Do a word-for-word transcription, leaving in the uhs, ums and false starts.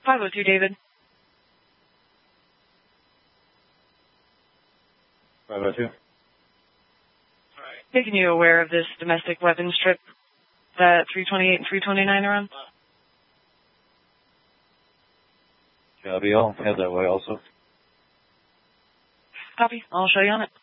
five oh two, David. five oh two. Making you aware of this domestic weapons trip that three twenty-eight and three twenty-nine are on. Copy, I'll head that way also. Copy. I'll show you on it.